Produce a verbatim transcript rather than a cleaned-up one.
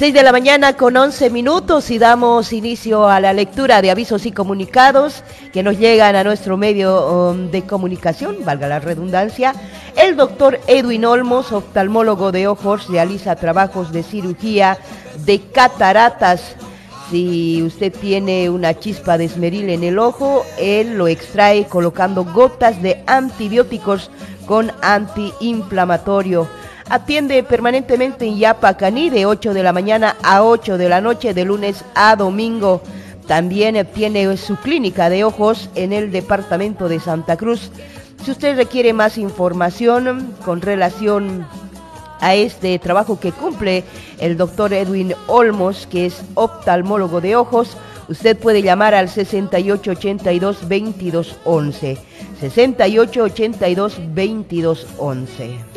seis de la mañana con once minutos y damos inicio a la lectura de avisos y comunicados que nos llegan a nuestro medio um, de comunicación, valga la redundancia. El doctor Edwin Olmos, oftalmólogo de ojos, realiza trabajos de cirugía de cataratas. Si usted tiene una chispa de esmeril en el ojo, él lo extrae colocando gotas de antibióticos con antiinflamatorio. Atiende permanentemente en Yapacaní de ocho de la mañana a ocho de la noche, de lunes a domingo. También tiene su clínica de ojos en el departamento de Santa Cruz. Si usted requiere más información con relación a este trabajo que cumple el doctor Edwin Olmos, que es oftalmólogo de ojos, usted puede llamar al sesenta y ocho ochenta y dos veintidós once. sesenta y ocho ochenta y dos veintidós once.